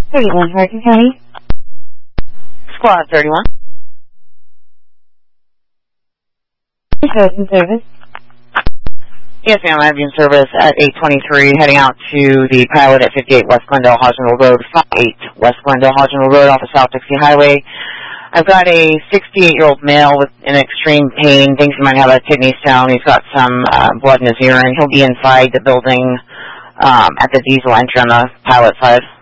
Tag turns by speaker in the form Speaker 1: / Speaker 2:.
Speaker 1: 31 Hardin County.
Speaker 2: Squad 31.
Speaker 1: Housing service.
Speaker 2: Yes, ma'am. I have you in service at 823, heading out to the pilot at 58 West Glendale, Hodgenville Road, 58 West Glendale, Hodgenville Road, off of South Dixie Highway. I've got a 68-year-old male with an extreme pain, thinks he might have a kidney stone. He's got some blood in his urine. He'll be inside the building at the diesel entry on the pilot side.